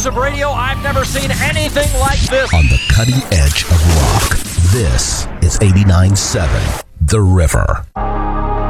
years of radio, I've never seen anything like this. On the cutting edge of rock, this is 89.7 The River.